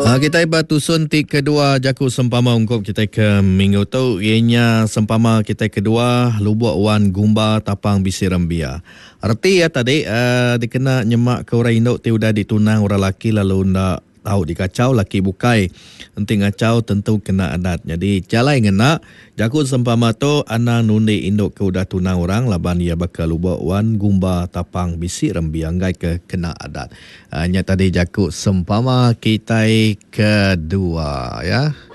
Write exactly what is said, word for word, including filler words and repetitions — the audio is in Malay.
Uh, kita batusun tik kedua jaku sempama ungkop kita ke minggu tu ianya sempama kita kedua lubuk wan gumba tapang bisi rembia. Arti ya tadi uh, dikena nyemak ke orang induk ti udah ditunang orang laki lalu ndak tahu dikacau laki bukai nanti ngacau tentu kena adat. Jadi calai ngena jaku sempama tu ana nundi induk ke udah tunang orang laban ia bakal lubuk wan gumba tapang bisi rembia anggai ke kena adat. Hanya tadi jaku sempama kita kedua ya.